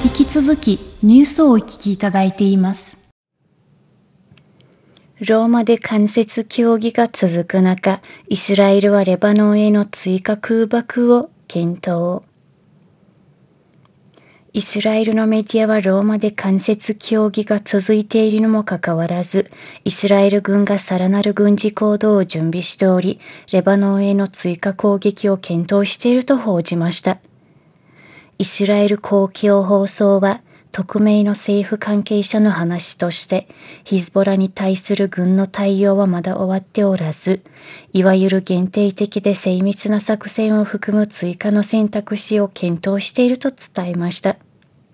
引き続きニュースをお聞きいただいています。 ローマで間接協議が続く中、イスラエルはレバノンへの追加空爆を検討。イスラエルのメディアはローマで間接協議が続いているにもかかわらず、イスラエル軍がさらなる軍事行動を準備しており、レバノンへの追加攻撃を検討していると報じました。イスラエル公共放送は、匿名の政府関係者の話として、ヒズボラに対する軍の対応はまだ終わっておらず、いわゆる限定的で精密な作戦を含む追加の選択肢を検討していると伝えました。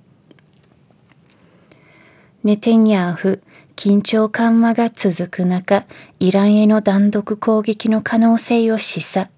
ネタニヤフ、緊張緩和が続く中、イランへの単独攻撃の可能性を示唆。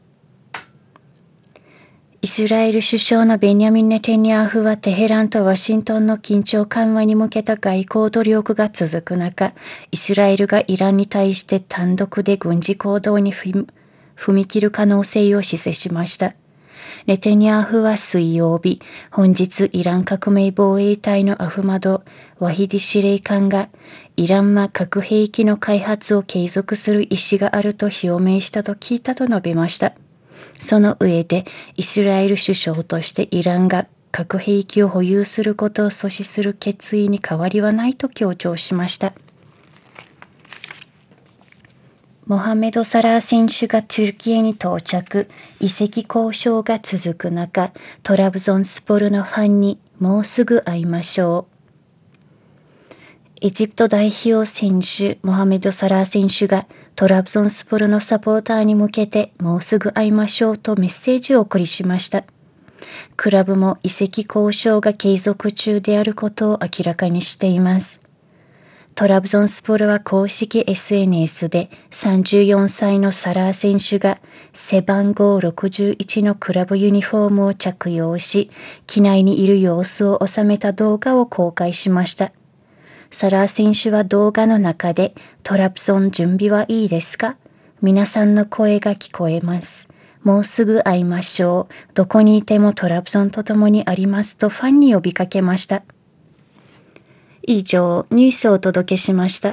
イスラエル首相のベニヤミン・ネタニヤフはテヘランとワシントンの緊張緩和に向けた外交努力が続く中、イスラエルがイランに対して単独で軍事行動に踏み切る可能性を示唆しました。ネタニヤフは水曜日、本日イラン革命防衛隊のアフマド・ワヒディ司令官が、イランは核兵器の開発を継続する意思があると表明したと聞いたと述べました。その上で、イスラエル首相としてイランが核兵器を保有することを阻止する決意に変わりはないと強調しました。モハメド・サラー選手がトルキエに到着、移籍交渉が続く中、トラブゾンスポルのファンにもうすぐ会いましょう。エジプト代表選手、モハメド・サラー選手がトラブゾンスポルのサポーターに向けてもうすぐ会いましょうとメッセージを送りしました。クラブも移籍交渉が継続中であることを明らかにしています。トラブゾンスポルは公式 SNS で34歳のサラー選手が背番号61のクラブユニフォームを着用し、機内にいる様子を収めた動画を公開しました。サラー選手は動画の中で、トラブゾン準備はいいですか？皆さんの声が聞こえます。もうすぐ会いましょう。どこにいてもトラブゾンと共にありますとファンに呼びかけました。以上、ニュースをお届けしました。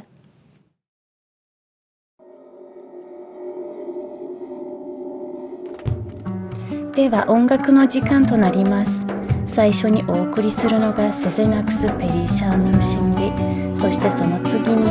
では音楽の時間となります。最初にお送りするのがセゼナクス・ペリシャーヌの心理、そしてその次に